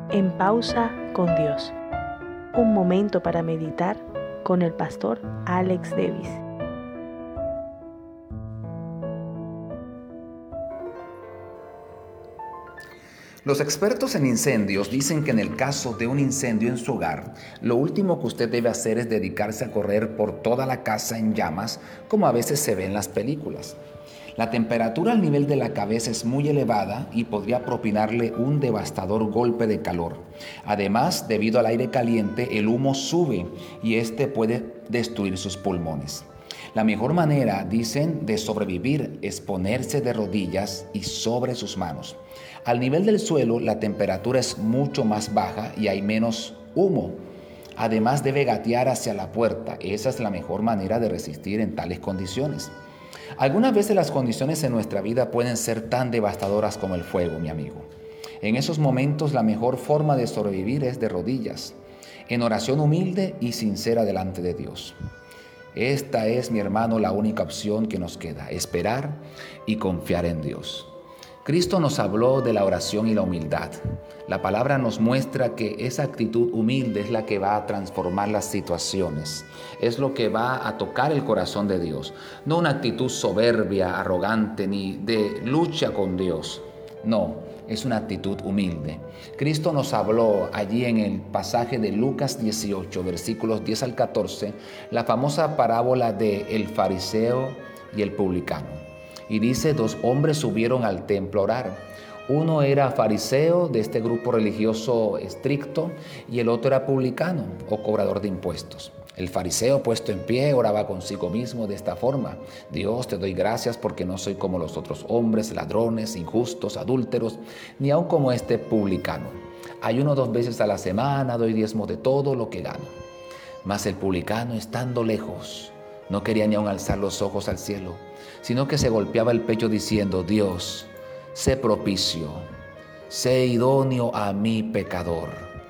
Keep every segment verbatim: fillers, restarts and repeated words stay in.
En pausa con Dios. Un momento para meditar con el pastor Alex Davis. Los expertos en incendios dicen que en el caso de un incendio en su hogar, lo último que usted debe hacer es dedicarse a correr por toda la casa en llamas, como a veces se ve en las películas. La temperatura al nivel de la cabeza es muy elevada y podría propinarle un devastador golpe de calor. Además, debido al aire caliente, el humo sube y este puede destruir sus pulmones. La mejor manera, dicen, de sobrevivir es ponerse de rodillas y sobre sus manos. Al nivel del suelo, la temperatura es mucho más baja y hay menos humo. Además, debe gatear hacia la puerta. Esa es la mejor manera de resistir en tales condiciones. Algunas veces las condiciones en nuestra vida pueden ser tan devastadoras como el fuego, mi amigo. En esos momentos, la mejor forma de sobrevivir es de rodillas, en oración humilde y sincera delante de Dios. Esta es, mi hermano, la única opción que nos queda: esperar y confiar en Dios. Cristo nos habló de la oración y la humildad. La palabra nos muestra que esa actitud humilde es la que va a transformar las situaciones. Es lo que va a tocar el corazón de Dios. No una actitud soberbia, arrogante, ni de lucha con Dios. No, es una actitud humilde. Cristo nos habló allí en el pasaje de Lucas dieciocho, versículos diez al catorce, la famosa parábola de el fariseo y el publicano. Y dice, dos hombres subieron al templo a orar. Uno era fariseo de este grupo religioso estricto y el otro era publicano o cobrador de impuestos. El fariseo, puesto en pie, oraba consigo mismo de esta forma: Dios, te doy gracias porque no soy como los otros hombres, ladrones, injustos, adúlteros, ni aun como este publicano. Ayuno dos veces a la semana, doy diezmo de todo lo que gano. Mas el publicano, estando lejos, no quería ni aun alzar los ojos al cielo, sino que se golpeaba el pecho diciendo: Dios, sé propicio, sé idóneo a mi pecador.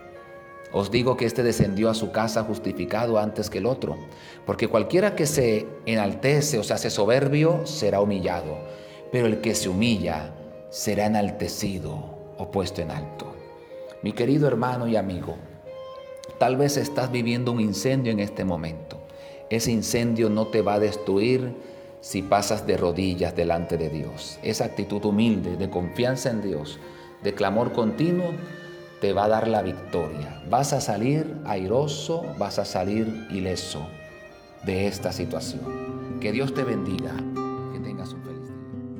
Os digo que éste descendió a su casa justificado antes que el otro, porque cualquiera que se enaltece o se hace soberbio será humillado, pero el que se humilla será enaltecido o puesto en alto. Mi querido hermano y amigo, tal vez estás viviendo un incendio en este momento. Ese incendio no te va a destruir si pasas de rodillas delante de Dios. Esa actitud humilde, de confianza en Dios, de clamor continuo, te va a dar la victoria. Vas a salir airoso, vas a salir ileso de esta situación. Que Dios te bendiga, que tengas un